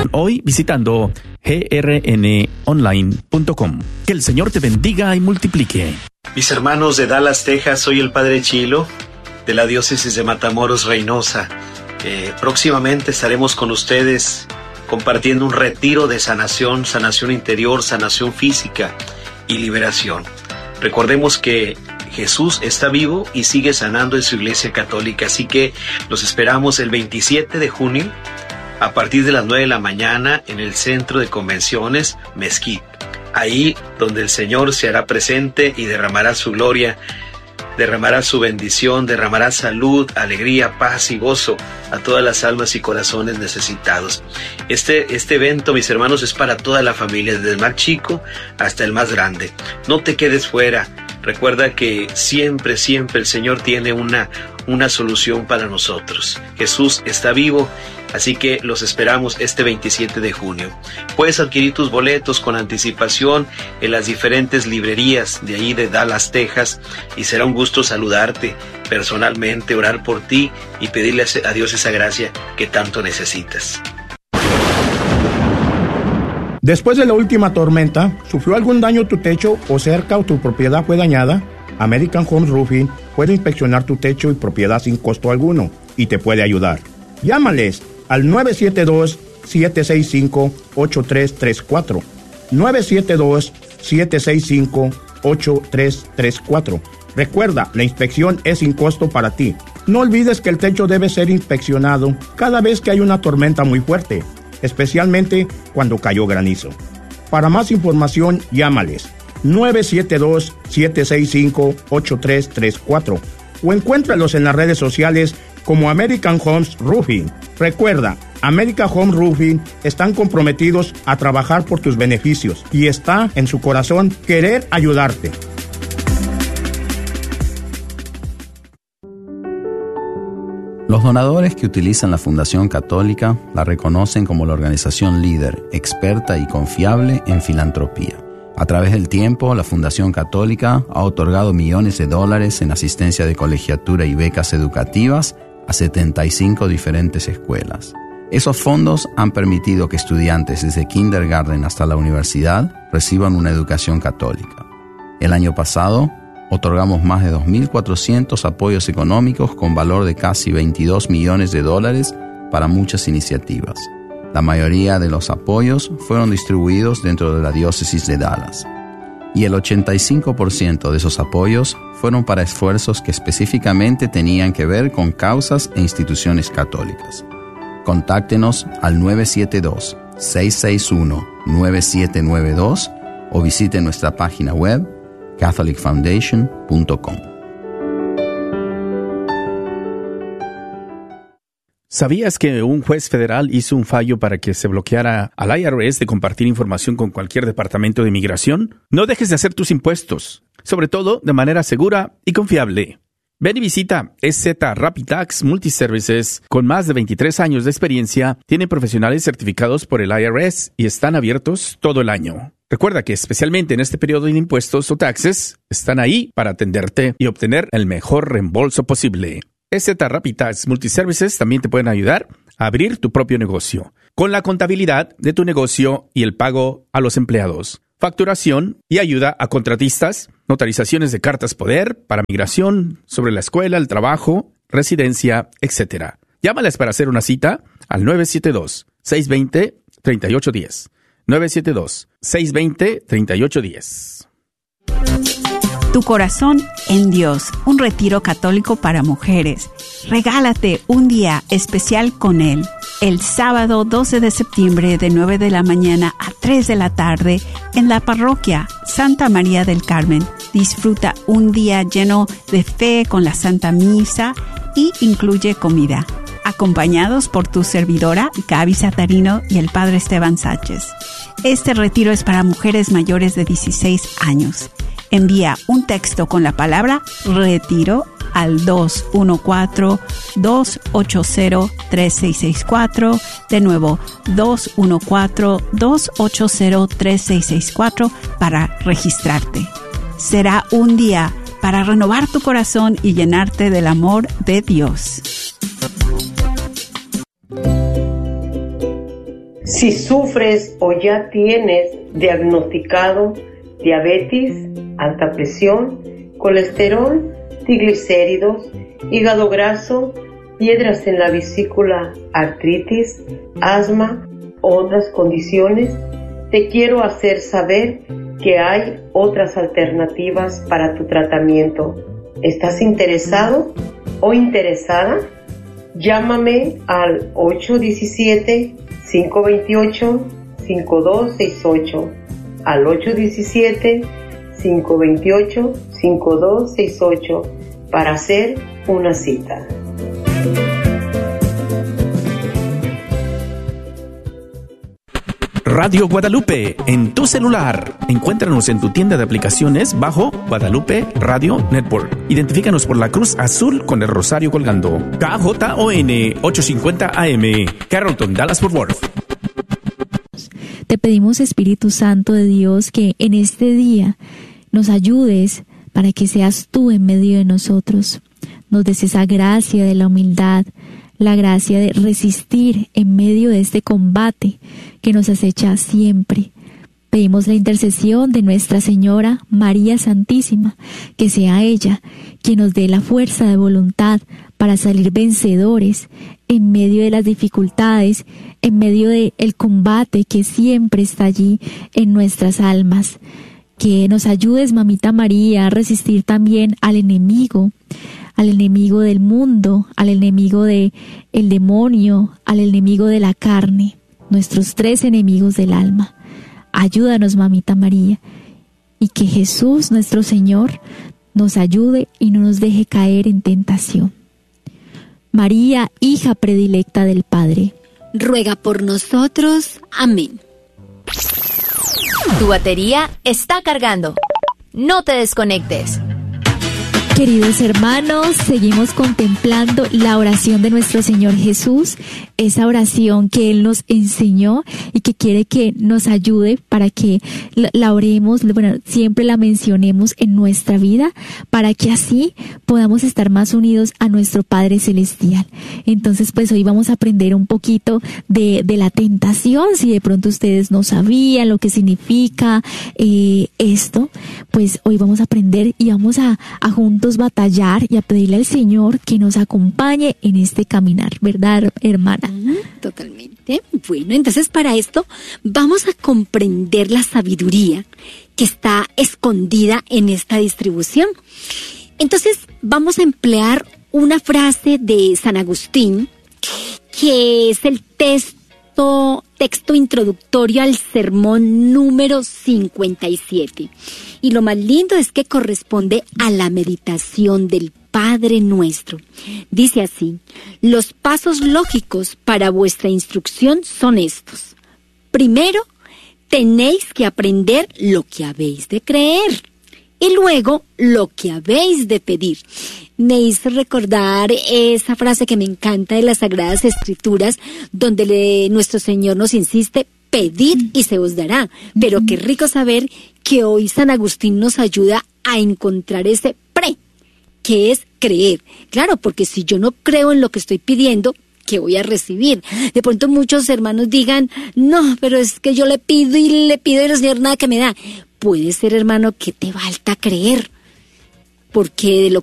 hoy visitando grnonline.com. Que el Señor te bendiga y multiplique. Mis hermanos de Dallas, Texas, soy el Padre Chilo de la diócesis de Matamoros, Reynosa. Próximamente estaremos con ustedes compartiendo un retiro de sanación interior, sanación física y liberación. Recordemos que Jesús está vivo y sigue sanando en su Iglesia Católica, así que los esperamos el 27 de junio a partir de las 9 de la mañana en el Centro de Convenciones Mezquit. Ahí donde el Señor se hará presente y derramará su gloria, derramará su bendición, derramará salud, alegría, paz y gozo a todas las almas y corazones necesitados. Este evento, mis hermanos, es para toda la familia, desde el más chico hasta el más grande. No te quedes fuera. Recuerda que siempre el Señor tiene una solución para nosotros. Jesús está vivo, así que los esperamos este 27 de junio. Puedes adquirir tus boletos con anticipación en las diferentes librerías de ahí de Dallas, Texas, y será un gusto saludarte personalmente, orar por ti y pedirle a Dios esa gracia que tanto necesitas. Después de la última tormenta, ¿sufrió algún daño tu techo o cerca o tu propiedad fue dañada? American Home Roofing puede inspeccionar tu techo y propiedad sin costo alguno y te puede ayudar. Llámales al 972-765-8334. 972-765-8334. Recuerda, la inspección es sin costo para ti. No olvides que el techo debe ser inspeccionado cada vez que hay una tormenta muy fuerte, especialmente cuando cayó granizo. Para más información, llámales 972-765-8334 o encuéntralos en las redes sociales como American Homes Roofing. Recuerda, American Home Roofing están comprometidos a trabajar por tus beneficios y está en su corazón querer ayudarte. Los donadores que utilizan la Fundación Católica la reconocen como la organización líder, experta y confiable en filantropía. A través del tiempo, la Fundación Católica ha otorgado millones de dólares en asistencia de colegiatura y becas educativas a 75 diferentes escuelas. Esos fondos han permitido que estudiantes desde kindergarten hasta la universidad reciban una educación católica. El año pasado, otorgamos más de 2.400 apoyos económicos con valor de casi 22 millones de dólares para muchas iniciativas. La mayoría de los apoyos fueron distribuidos dentro de la diócesis de Dallas. Y el 85% de esos apoyos fueron para esfuerzos que específicamente tenían que ver con causas e instituciones católicas. Contáctenos al 972-661-9792 o visite nuestra página web catholicfoundation.com. ¿Sabías que un juez federal hizo un fallo para que se bloqueara al IRS de compartir información con cualquier departamento de inmigración? No dejes de hacer tus impuestos, sobre todo de manera segura y confiable. Ven y visita SZ Rapid Tax Multiservices. Con más de 23 años de experiencia, tienen profesionales certificados por el IRS y están abiertos todo el año. Recuerda que especialmente en este periodo de impuestos o taxes, están ahí para atenderte y obtener el mejor reembolso posible. SZ Rapid Tax Multiservices también te pueden ayudar a abrir tu propio negocio, con la contabilidad de tu negocio y el pago a los empleados, facturación y ayuda a contratistas, notarizaciones de cartas poder para migración, sobre la escuela, el trabajo, residencia, etc. Llámales para hacer una cita al 972-620-3810. 972-620-3810. Tu corazón en Dios, un retiro católico para mujeres. Regálate un día especial con Él. El sábado 12 de septiembre de 9 de la mañana a 3 de la tarde en la parroquia Santa María del Carmen. Disfruta un día lleno de fe con la Santa Misa y incluye comida. Acompañados por tu servidora, Gaby Satarino y el Padre Esteban Sánchez. Este retiro es para mujeres mayores de 16 años. Envía un texto con la palabra retiro al 214-280-3664. De nuevo, 214-280-3664 para registrarte. Será un día para renovar tu corazón y llenarte del amor de Dios. Si sufres o ya tienes diagnosticado diabetes, alta presión, colesterol, triglicéridos, hígado graso, piedras en la vesícula, artritis, asma o otras condiciones, te quiero hacer saber que hay otras alternativas para tu tratamiento. ¿Estás interesado o interesada? Llámame al 817-528-5268, al 817-528-5268 para hacer una cita. Radio Guadalupe, en tu celular. Encuéntranos en tu tienda de aplicaciones bajo Guadalupe Radio Network. Identifícanos por la cruz azul con el rosario colgando. KJON 850 AM, Carrollton, Dallas-Fort Worth. Te pedimos, Espíritu Santo de Dios, que en este día nos ayudes para que seas tú en medio de nosotros. Nos des esa gracia de la humildad, la gracia de resistir en medio de este combate que nos acecha siempre. Pedimos la intercesión de Nuestra Señora María Santísima, que sea ella quien nos dé la fuerza de voluntad para salir vencedores en medio de las dificultades, en medio del combate que siempre está allí en nuestras almas. Que nos ayudes, Mamita María, a resistir también al enemigo del mundo, al enemigo del demonio, al enemigo de la carne, nuestros 3 enemigos del alma. Ayúdanos, Mamita María, y que Jesús, nuestro Señor, nos ayude y no nos deje caer en tentación. María, hija predilecta del Padre, ruega por nosotros. Amén. Tu batería está cargando. No te desconectes. Queridos hermanos, seguimos contemplando la oración de nuestro Señor Jesús, esa oración que Él nos enseñó y que quiere que nos ayude para que la oremos, siempre la mencionemos en nuestra vida, para que así podamos estar más unidos a nuestro Padre Celestial. Entonces, pues hoy vamos a aprender un poquito de la tentación. Si de pronto ustedes no sabían lo que significa esto, pues hoy vamos a aprender y vamos a juntos batallar y a pedirle al Señor que nos acompañe en este caminar, ¿verdad, hermana? Totalmente. Bueno, entonces para esto vamos a comprender la sabiduría que está escondida en esta distribución. Entonces vamos a emplear una frase de San Agustín, que es el texto introductorio al sermón número 57. Y lo más lindo es que corresponde a la meditación del Padre Nuestro. Dice así: los pasos lógicos para vuestra instrucción son estos. Primero, tenéis que aprender lo que habéis de creer. Y luego, lo que habéis de pedir. Me hizo recordar esa frase que me encanta de las Sagradas Escrituras, donde nuestro Señor nos insiste: pedid y se os dará. Pero qué rico saber que hoy San Agustín nos ayuda a encontrar ese que es creer. Claro, porque si yo no creo en lo que estoy pidiendo, ¿qué voy a recibir? De pronto muchos hermanos digan: no, pero es que yo le pido y el Señor nada que me da. Puede ser, hermano, que te falta creer, porque de lo